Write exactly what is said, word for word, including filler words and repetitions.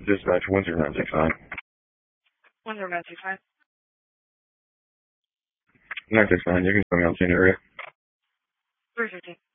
Dispatch one zero nine six nine. one zero nine six nine. nine six nine, you can come out to the area. three fifty.